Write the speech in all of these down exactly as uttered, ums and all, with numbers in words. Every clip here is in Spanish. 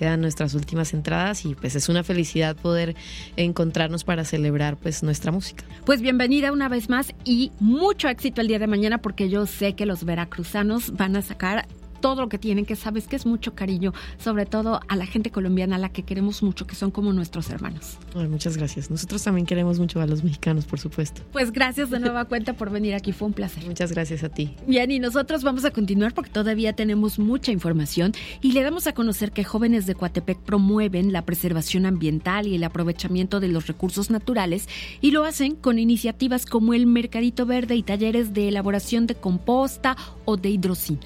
quedan nuestras últimas entradas y pues es una felicidad poder encontrarnos para celebrar pues nuestra música. Pues bienvenida una vez más y mucho éxito el día de mañana, porque yo sé que los veracruzanos van a sacar todo lo que tienen, que sabes que es mucho cariño, sobre todo a la gente colombiana, a la que queremos mucho, que son como nuestros hermanos. Ay, muchas gracias. Nosotros también queremos mucho a los mexicanos, por supuesto. Pues gracias de nueva cuenta por venir aquí, fue un placer. Muchas gracias a ti. Bien, y nosotros vamos a continuar porque todavía tenemos mucha información y le damos a conocer que jóvenes de Coatepec promueven la preservación ambiental y el aprovechamiento de los recursos naturales, y lo hacen con iniciativas como el Mercadito Verde y talleres de elaboración de composta o de hidrocina.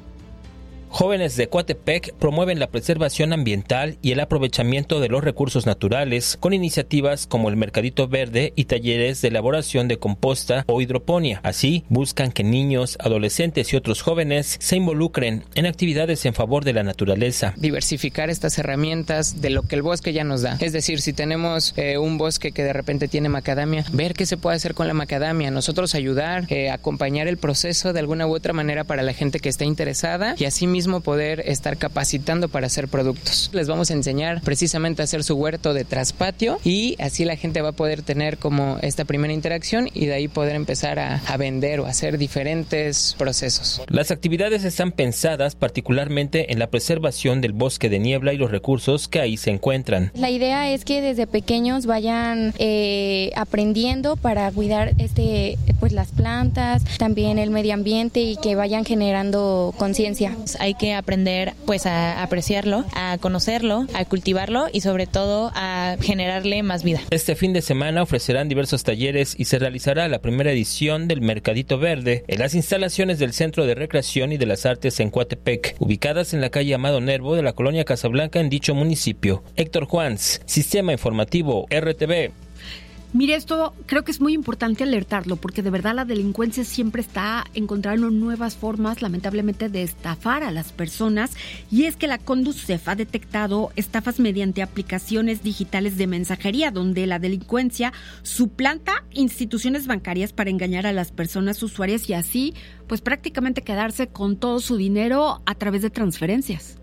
Jóvenes de Coatepec promueven la preservación ambiental y el aprovechamiento de los recursos naturales con iniciativas como el Mercadito Verde y talleres de elaboración de composta o hidroponía. Así, buscan que niños, adolescentes y otros jóvenes se involucren en actividades en favor de la naturaleza. Diversificar estas herramientas de lo que el bosque ya nos da. Es decir, si tenemos eh, un bosque que de repente tiene macadamia, ver qué se puede hacer con la macadamia, nosotros ayudar, eh, acompañar el proceso de alguna u otra manera para la gente que esté interesada, y así mismo poder estar capacitando para hacer productos. Les vamos a enseñar precisamente a hacer su huerto de traspatio, y así la gente va a poder tener como esta primera interacción y de ahí poder empezar a, a vender o hacer diferentes procesos. Las actividades están pensadas particularmente en la preservación del bosque de niebla y los recursos que ahí se encuentran. La idea es que desde pequeños vayan eh, aprendiendo para cuidar este, pues las plantas, también el medio ambiente, y que vayan generando conciencia. Hay que aprender pues a apreciarlo, a conocerlo, a cultivarlo y sobre todo a generarle más vida. Este fin de semana ofrecerán diversos talleres y se realizará la primera edición del Mercadito Verde en las instalaciones del Centro de Recreación y de las Artes en Coatepec, ubicadas en la calle Amado Nervo de la colonia Casablanca en dicho municipio. Héctor Juans, Sistema Informativo R T V. Mire, esto creo que es muy importante alertarlo, porque de verdad la delincuencia siempre está encontrando nuevas formas, lamentablemente, de estafar a las personas. Y es que la Conducef ha detectado estafas mediante aplicaciones digitales de mensajería, donde la delincuencia suplanta instituciones bancarias para engañar a las personas usuarias y así, pues prácticamente quedarse con todo su dinero a través de transferencias.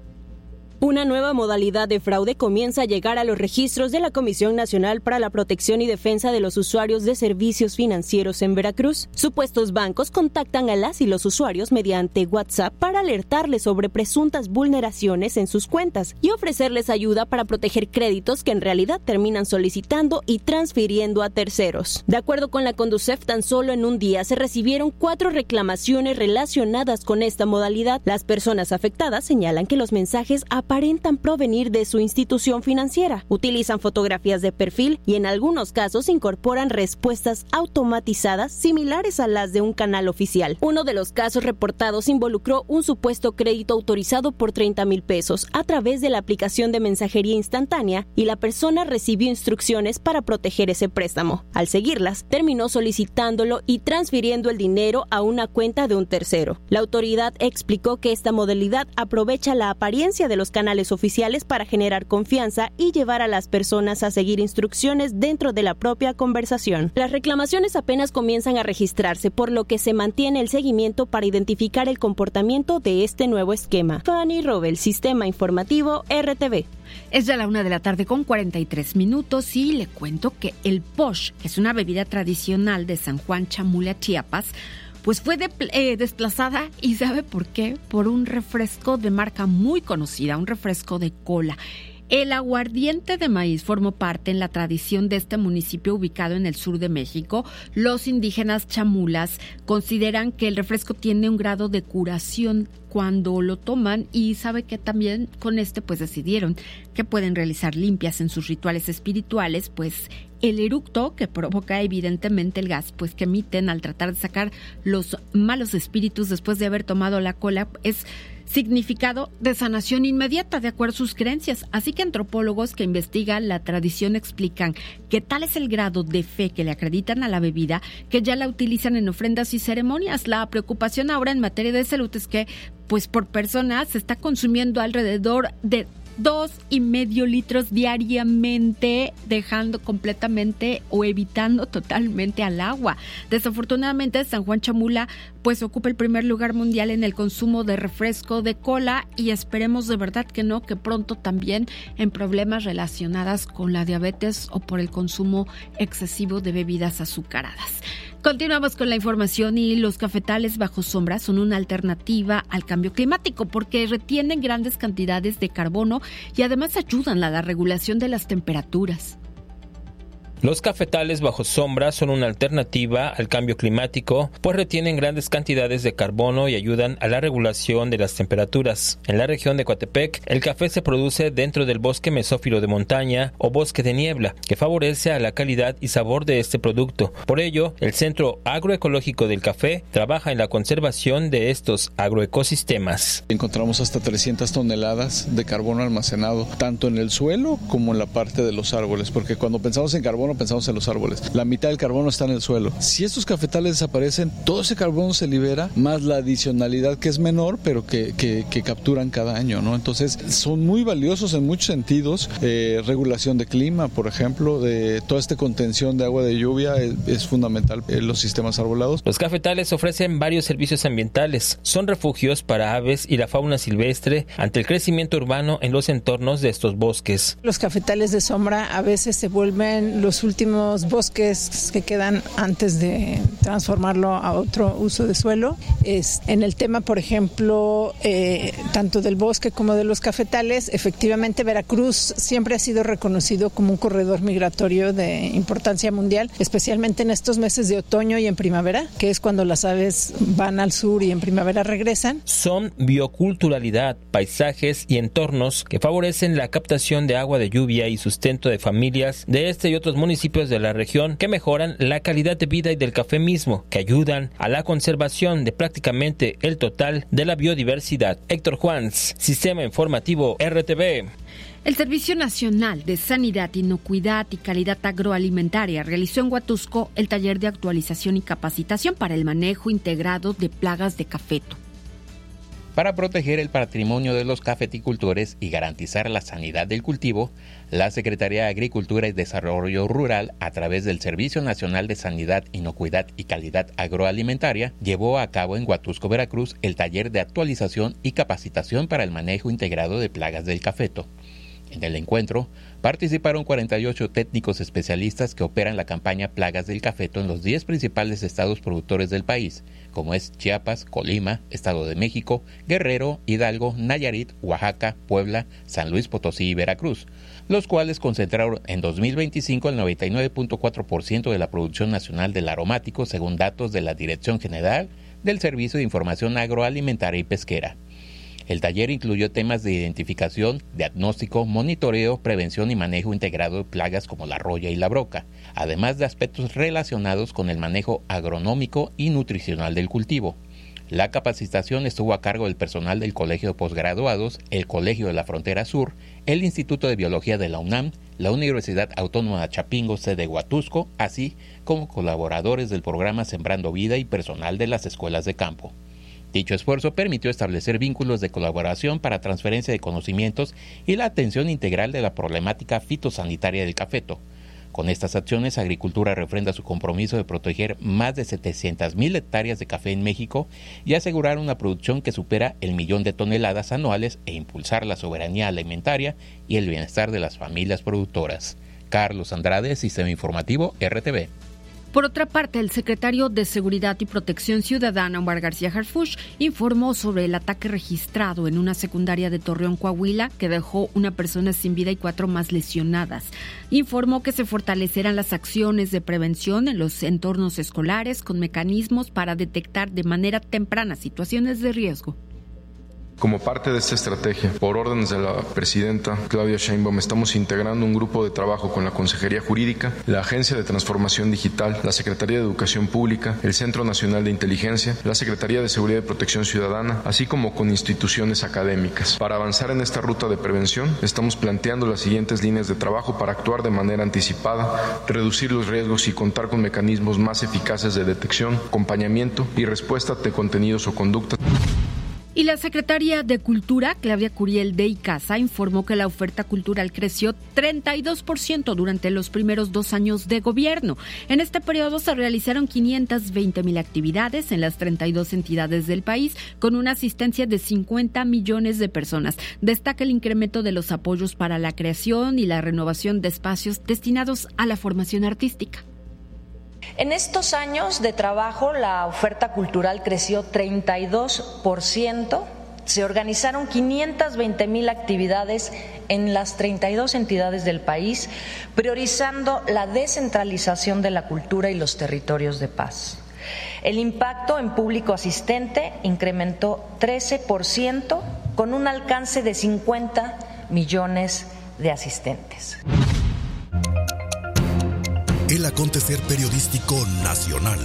Una nueva modalidad de fraude comienza a llegar a los registros de la Comisión Nacional para la Protección y Defensa de los Usuarios de Servicios Financieros en Veracruz. Supuestos bancos contactan a las y los usuarios mediante WhatsApp para alertarles sobre presuntas vulneraciones en sus cuentas y ofrecerles ayuda para proteger créditos que en realidad terminan solicitando y transfiriendo a terceros. De acuerdo con la Conducef, tan solo en un día se recibieron cuatro reclamaciones relacionadas con esta modalidad. Las personas afectadas señalan que los mensajes aparecen aparentan provenir de su institución financiera. Utilizan fotografías de perfil y en algunos casos incorporan respuestas automatizadas similares a las de un canal oficial. Uno de los casos reportados involucró un supuesto crédito autorizado por treinta mil pesos a través de la aplicación de mensajería instantánea, y la persona recibió instrucciones para proteger ese préstamo. Al seguirlas, terminó solicitándolo y transfiriendo el dinero a una cuenta de un tercero. La autoridad explicó que esta modalidad aprovecha la apariencia de los canales canales oficiales para generar confianza y llevar a las personas a seguir instrucciones dentro de la propia conversación. Las reclamaciones apenas comienzan a registrarse, por lo que se mantiene el seguimiento para identificar el comportamiento de este nuevo esquema. Fanny Robel, Sistema Informativo R T V. Es ya la una de la tarde con cuarenta y tres minutos y le cuento que el posh, que es una bebida tradicional de San Juan Chamula, Chiapas, pues fue de, eh, desplazada, ¿y sabe por qué? Por un refresco de marca muy conocida, un refresco de cola. El aguardiente de maíz formó parte en la tradición de este municipio ubicado en el sur de México. Los indígenas chamulas consideran que el refresco tiene un grado de curación cuando lo toman, y sabe que también con este pues decidieron que pueden realizar limpias en sus rituales espirituales, pues el eructo que provoca evidentemente el gas pues que emiten al tratar de sacar los malos espíritus después de haber tomado la cola es significado de sanación inmediata de acuerdo a sus creencias. Así que antropólogos que investigan la tradición explican que tal es el grado de fe que le acreditan a la bebida que ya la utilizan en ofrendas y ceremonias. La preocupación ahora en materia de salud es que pues por persona se está consumiendo alrededor de dos y medio litros diariamente, dejando completamente o evitando totalmente al agua. Desafortunadamente, San Juan Chamula pues ocupa el primer lugar mundial en el consumo de refresco de cola y esperemos de verdad que no, que pronto también en problemas relacionados con la diabetes o por el consumo excesivo de bebidas azucaradas. Continuamos con la información y los cafetales bajo sombra son una alternativa al cambio climático porque retienen grandes cantidades de carbono y además ayudan a la regulación de las temperaturas. Los cafetales bajo sombra son una alternativa al cambio climático, pues retienen grandes cantidades de carbono y ayudan a la regulación de las temperaturas. En la región de Coatepec, el café se produce dentro del bosque mesófilo de montaña o bosque de niebla, que favorece a la calidad y sabor de este producto. Por ello, el Centro Agroecológico del Café trabaja en la conservación de estos agroecosistemas. Encontramos hasta trescientas toneladas de carbono almacenado, tanto en el suelo como en la parte de los árboles, porque cuando pensamos en carbono pensamos en los árboles. La mitad del carbono está en el suelo. Si estos cafetales desaparecen, todo ese carbono se libera, más la adicionalidad que es menor, pero que, que, que capturan cada año, ¿no? Entonces, son muy valiosos en muchos sentidos. Eh, regulación de clima, por ejemplo, de toda esta contención de agua de lluvia es, es fundamental en los sistemas arbolados. Los cafetales ofrecen varios servicios ambientales. Son refugios para aves y la fauna silvestre ante el crecimiento urbano en los entornos de estos bosques. Los cafetales de sombra a veces se vuelven los últimos bosques que quedan antes de transformarlo a otro uso de suelo. Es, en el tema, por ejemplo, eh, tanto del bosque como de los cafetales, efectivamente Veracruz siempre ha sido reconocido como un corredor migratorio de importancia mundial, especialmente en estos meses de otoño y en primavera, que es cuando las aves van al sur y en primavera regresan. Son bioculturalidad, paisajes y entornos que favorecen la captación de agua de lluvia y sustento de familias de este y otros municipios de la región que mejoran la calidad de vida y del café mismo, que ayudan a la conservación de prácticamente el total de la biodiversidad. Héctor Juans, Sistema Informativo R T V. El Servicio Nacional de Sanidad, Inocuidad y Calidad Agroalimentaria realizó en Huatusco el taller de actualización y capacitación para el manejo integrado de plagas de cafeto. Para proteger el patrimonio de los cafeticultores y garantizar la sanidad del cultivo, la Secretaría de Agricultura y Desarrollo Rural, a través del Servicio Nacional de Sanidad, Inocuidad y Calidad Agroalimentaria, llevó a cabo en Huatusco, Veracruz, el taller de actualización y capacitación para el manejo integrado de plagas del cafeto. En el encuentro participaron cuarenta y ocho técnicos especialistas que operan la campaña Plagas del Cafeto en los diez principales estados productores del país, como es Chiapas, Colima, Estado de México, Guerrero, Hidalgo, Nayarit, Oaxaca, Puebla, San Luis Potosí y Veracruz, los cuales concentraron en dos mil veinticinco el noventa y nueve punto cuatro por ciento de la producción nacional del aromático, según datos de la Dirección General del Servicio de Información Agroalimentaria y Pesquera. El taller incluyó temas de identificación, diagnóstico, monitoreo, prevención y manejo integrado de plagas como la roya y la broca, además de aspectos relacionados con el manejo agronómico y nutricional del cultivo. La capacitación estuvo a cargo del personal del Colegio de Posgraduados, el Colegio de la Frontera Sur, el Instituto de Biología de la UNAM, la Universidad Autónoma de Chapingo, sede Huatusco, así como colaboradores del programa Sembrando Vida y personal de las escuelas de campo. Dicho esfuerzo permitió establecer vínculos de colaboración para transferencia de conocimientos y la atención integral de la problemática fitosanitaria del cafeto. Con estas acciones, Agricultura refrenda su compromiso de proteger más de setecientas mil hectáreas de café en México y asegurar una producción que supera el millón de toneladas anuales e impulsar la soberanía alimentaria y el bienestar de las familias productoras. Carlos Andrade, Sistema Informativo R T V. Por otra parte, el secretario de Seguridad y Protección Ciudadana, Omar García Harfuch, informó sobre el ataque registrado en una secundaria de Torreón, Coahuila, que dejó una persona sin vida y cuatro más lesionadas. Informó que se fortalecerán las acciones de prevención en los entornos escolares con mecanismos para detectar de manera temprana situaciones de riesgo. Como parte de esta estrategia, por órdenes de la presidenta Claudia Sheinbaum, estamos integrando un grupo de trabajo con la Consejería Jurídica, la Agencia de Transformación Digital, la Secretaría de Educación Pública, el Centro Nacional de Inteligencia, la Secretaría de Seguridad y Protección Ciudadana, así como con instituciones académicas. Para avanzar en esta ruta de prevención, estamos planteando las siguientes líneas de trabajo para actuar de manera anticipada, reducir los riesgos y contar con mecanismos más eficaces de detección, acompañamiento y respuesta de contenidos o conductas. Y la secretaria de Cultura, Claudia Curiel de Icaza, informó que la oferta cultural creció treinta y dos por ciento durante los primeros dos años de gobierno. En este periodo se realizaron quinientas veinte mil actividades en las treinta y dos entidades del país, con una asistencia de cincuenta millones de personas. Destaca el incremento de los apoyos para la creación y la renovación de espacios destinados a la formación artística. En estos años de trabajo, la oferta cultural creció treinta y dos por ciento. Se organizaron quinientas veinte mil actividades en las treinta y dos entidades del país, priorizando la descentralización de la cultura y los territorios de paz. El impacto en público asistente incrementó trece por ciento, con un alcance de cincuenta millones de asistentes. El acontecer periodístico nacional.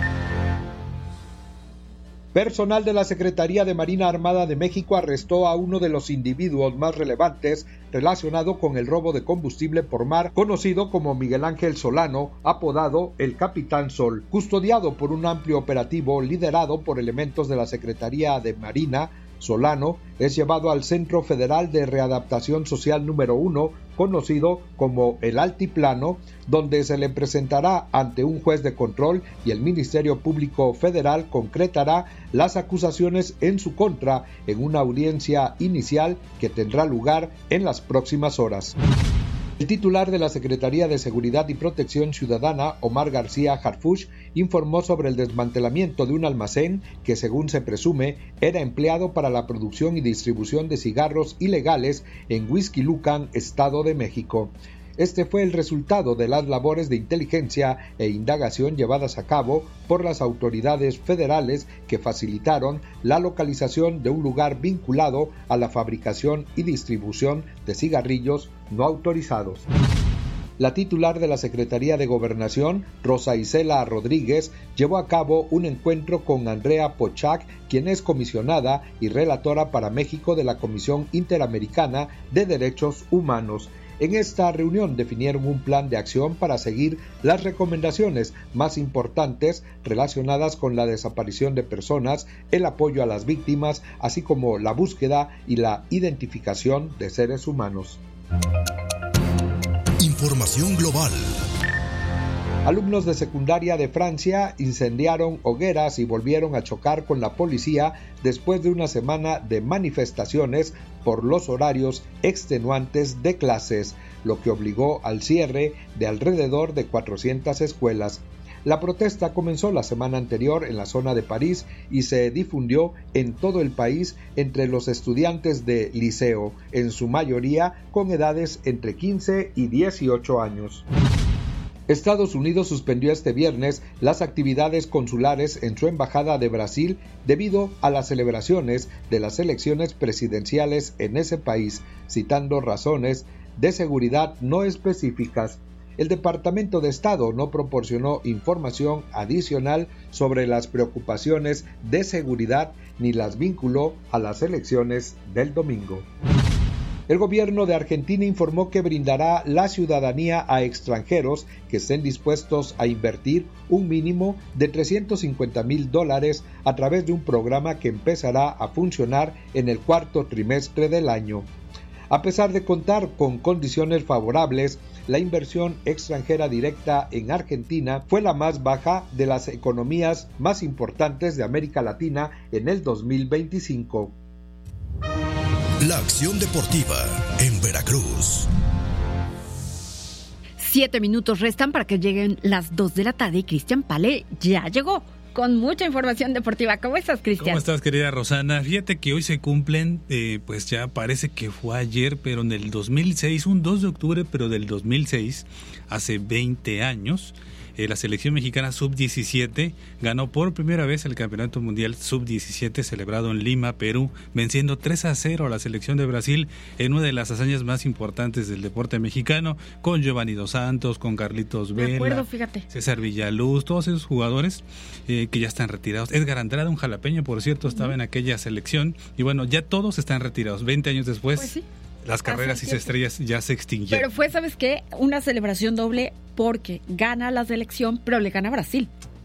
Personal de la Secretaría de Marina Armada de México arrestó a uno de los individuos más relevantes relacionado con el robo de combustible por mar, conocido como Miguel Ángel Solano, apodado el Capitán Sol, custodiado por un amplio operativo liderado por elementos de la Secretaría de Marina. Solano es llevado al Centro Federal de Readaptación Social número uno, conocido como el Altiplano, donde se le presentará ante un juez de control y el Ministerio Público Federal concretará las acusaciones en su contra en una audiencia inicial que tendrá lugar en las próximas horas. El titular de la Secretaría de Seguridad y Protección Ciudadana, Omar García Harfuch, informó sobre el desmantelamiento de un almacén que, según se presume, era empleado para la producción y distribución de cigarros ilegales en Huixquilucan, Estado de México. Este fue el resultado de las labores de inteligencia e indagación llevadas a cabo por las autoridades federales que facilitaron la localización de un lugar vinculado a la fabricación y distribución de cigarrillos no autorizados. La titular de la Secretaría de Gobernación, Rosa Isela Rodríguez, llevó a cabo un encuentro con Andrea Pochac, quien es comisionada y relatora para México de la Comisión Interamericana de Derechos Humanos. En esta reunión definieron un plan de acción para seguir las recomendaciones más importantes relacionadas con la desaparición de personas, el apoyo a las víctimas, así como la búsqueda y la identificación de seres humanos. Información global. Alumnos de secundaria de Francia incendiaron hogueras y volvieron a chocar con la policía después de una semana de manifestaciones por los horarios extenuantes de clases, lo que obligó al cierre de alrededor de cuatrocientas escuelas. La protesta comenzó la semana anterior en la zona de París y se difundió en todo el país entre los estudiantes de liceo, en su mayoría con edades entre quince y dieciocho años. Estados Unidos suspendió este viernes las actividades consulares en su embajada de Brasil debido a las celebraciones de las elecciones presidenciales en ese país, citando razones de seguridad no específicas. El Departamento de Estado no proporcionó información adicional sobre las preocupaciones de seguridad ni las vinculó a las elecciones del domingo. El gobierno de Argentina informó que brindará la ciudadanía a extranjeros que estén dispuestos a invertir un mínimo de trescientos cincuenta mil dólares a través de un programa que empezará a funcionar en el cuarto trimestre del año. A pesar de contar con condiciones favorables, la inversión extranjera directa en Argentina fue la más baja de las economías más importantes de América Latina en el dos mil veinticinco. La acción deportiva en Veracruz. Siete minutos restan para que lleguen las dos de la tarde y Cristian Pale ya llegó con mucha información deportiva. ¿Cómo estás, Cristian? ¿Cómo estás, querida Rosana? Fíjate que hoy se cumplen, eh, pues ya parece que fue ayer, pero en el dos mil seis, un dos de octubre, pero del dos mil seis, hace veinte años, eh, la selección mexicana sub diecisiete ganó por primera vez el Campeonato Mundial sub diecisiete celebrado en Lima, Perú, venciendo tres a cero a la selección de Brasil en una de las hazañas más importantes del deporte mexicano, con Giovanni Dos Santos, con Carlitos Vela, de acuerdo, fíjate. César Villaluz, todos esos jugadores eh, que ya están retirados. Edgar Andrade, un jalapeño, por cierto, estaba uh-huh. en aquella selección, y bueno, ya todos están retirados. veinte años después, pues sí. Las carreras y estrellas ya se extinguieron. Pero fue, ¿sabes qué? Una celebración doble porque gana la selección, pero le gana a Brasil.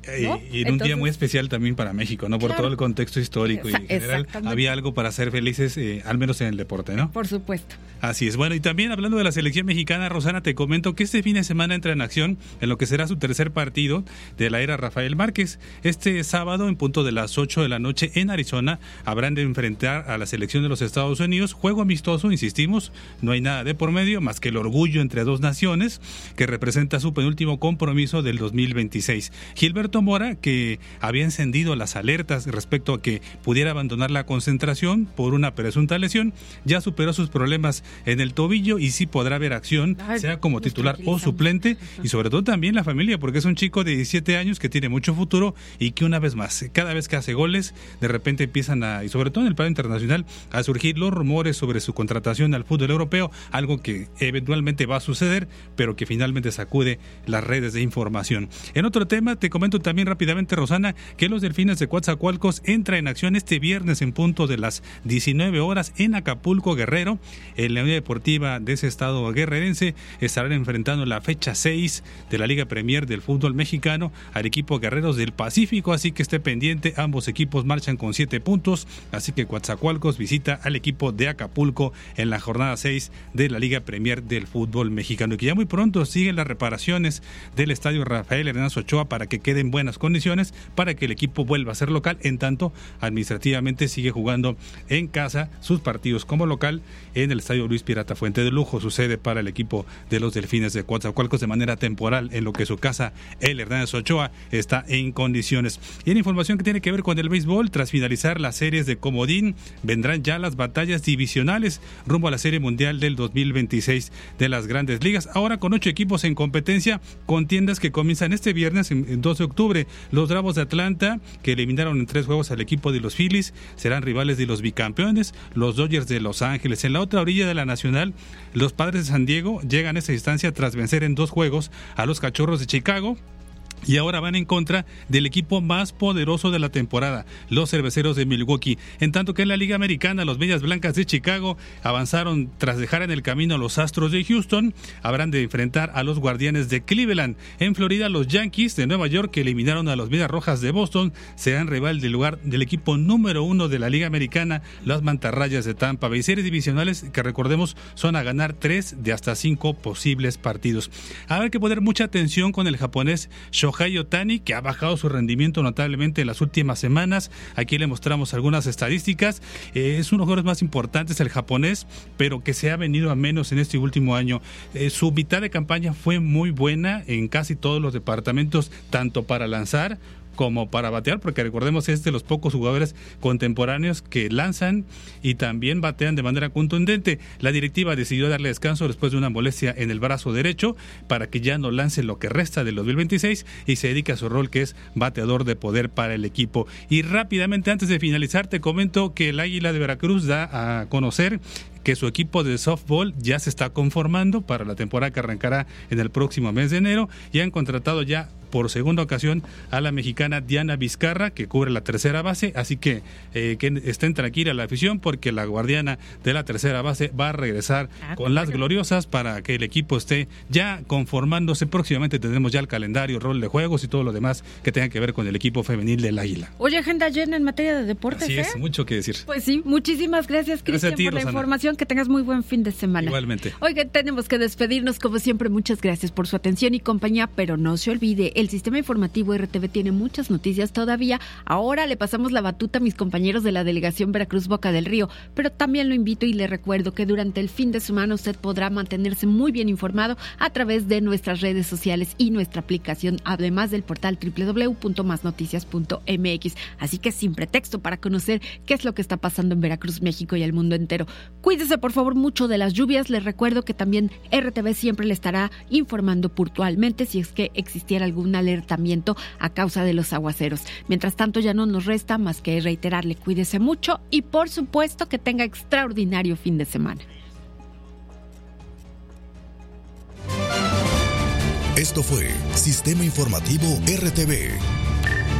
¿no? Y, y en Entonces, un día muy especial también para México, ¿no? Por claro. todo el contexto histórico Esa, y en general había algo para ser felices, eh, al menos en el deporte, ¿no? Por supuesto. Así es. Bueno, y también hablando de la selección mexicana, Rosana, te comento que este fin de semana entra en acción en lo que será su tercer partido de la era Rafael Márquez. Este sábado, en punto de las ocho de la noche en Arizona, habrán de enfrentar a la selección de los Estados Unidos. Juego amistoso, insistimos, no hay nada de por medio más que el orgullo entre dos naciones que representa su penúltimo compromiso del dos mil veintiséis. Gilberto Mora, que había encendido las alertas respecto a que pudiera abandonar la concentración por una presunta lesión, ya superó sus problemas en el tobillo y sí podrá ver acción, Ay, sea como titular o suplente, y sobre todo también la familia, porque es un chico de diecisiete años que tiene mucho futuro y que una vez más, cada vez que hace goles, de repente empiezan a, y sobre todo en el plano internacional, a surgir los rumores sobre su contratación al fútbol europeo, algo que eventualmente va a suceder, pero que finalmente sacude las redes de información. En otro tema, te comento también rápidamente, Rosana, que los Delfines de Coatzacoalcos entra en acción este viernes en punto de las diecinueve horas en Acapulco, Guerrero. En la Unión Deportiva de ese estado guerrerense estarán enfrentando la fecha seis de la Liga Premier del fútbol mexicano al equipo Guerreros del Pacífico, así que esté pendiente, ambos equipos marchan con siete puntos, así que Coatzacoalcos visita al equipo de Acapulco en la jornada seis de la Liga Premier del fútbol mexicano, y que ya muy pronto siguen las reparaciones del estadio Rafael Hernández Ochoa para que quede en buenas condiciones, para que el equipo vuelva a ser local, en tanto administrativamente sigue jugando en casa sus partidos como local en el estadio Luis Pirata Fuente de Lujo. Sucede para el equipo de los Delfines de Coatzacoalcos de manera temporal, en lo que su casa, el Hernández Ochoa, está en condiciones. Y en información que tiene que ver con el béisbol, tras finalizar las series de comodín, vendrán ya las batallas divisionales rumbo a la Serie Mundial del dos mil veintiséis de las Grandes Ligas, ahora con ocho equipos en competencia, contiendas que comienzan este viernes, en dos de octubre. Los Bravos de Atlanta, que eliminaron en tres juegos al equipo de los Phillies, serán rivales de los bicampeones, los Dodgers de Los Ángeles. En la otra orilla de la Nacional, los Padres de San Diego llegan a esta instancia tras vencer en dos juegos a los Cachorros de Chicago, y ahora van en contra del equipo más poderoso de la temporada, los Cerveceros de Milwaukee. En tanto que en la Liga Americana, los Medias Blancas de Chicago avanzaron tras dejar en el camino a los Astros de Houston. Habrán de enfrentar a los Guardianes de Cleveland. En Florida, los Yankees de Nueva York, que eliminaron a los Medias Rojas de Boston, serán rival del lugar del equipo número uno de la Liga Americana, las Mantarrayas de Tampa Bay. Series divisionales que, recordemos, son a ganar tres de hasta cinco posibles partidos. Habrá que poner mucha atención con el japonés Shohei Ohtani, que ha bajado su rendimiento notablemente en las últimas semanas. Aquí le mostramos algunas estadísticas. Eh, es uno de los jugadores más importantes, el japonés, pero que se ha venido a menos en este último año. Eh, su mitad de campaña fue muy buena en casi todos los departamentos, tanto para lanzar como para batear, porque recordemos es de los pocos jugadores contemporáneos que lanzan y también batean de manera contundente. La directiva decidió darle descanso después de una molestia en el brazo derecho para que ya no lance lo que resta del dos mil veintiséis y se dedica a su rol, que es bateador de poder para el equipo. Y rápidamente, antes de finalizar, te comento que el Águila de Veracruz da a conocer que su equipo de softball ya se está conformando para la temporada que arrancará en el próximo mes de enero, y han contratado ya por segunda ocasión a la mexicana Diana Vizcarra, que cubre la tercera base, así que eh, que estén tranquila la afición, porque la guardiana de la tercera base va a regresar ah, con las gloriosas para que el equipo esté ya conformándose. Próximamente tendremos ya el calendario, rol de juegos y todo lo demás que tenga que ver con el equipo femenil del Águila. Oye, agenda llena en materia de deportes. Así ¿eh? es, mucho que decir. Pues sí, muchísimas gracias, Cristian, por Rosana, la información. Que tengas muy buen fin de semana. Igualmente. Oiga, tenemos que despedirnos, como siempre. Muchas gracias por su atención y compañía, pero no se olvide, el sistema informativo R T V tiene muchas noticias todavía. Ahora le pasamos la batuta a mis compañeros de la delegación Veracruz Boca del Río, pero también lo invito y le recuerdo que durante el fin de semana usted podrá mantenerse muy bien informado a través de nuestras redes sociales y nuestra aplicación, además del portal doble u doble u doble u punto más noticias punto m x. Así que sin pretexto para conocer qué es lo que está pasando en Veracruz, México y el mundo entero. Cuídese por favor mucho de las lluvias. Les recuerdo que también R T V siempre le estará informando puntualmente si es que existiera algún alertamiento a causa de los aguaceros. Mientras tanto, ya no nos resta más que reiterarle, cuídese mucho y por supuesto que tenga extraordinario fin de semana. Esto fue Sistema Informativo R T V.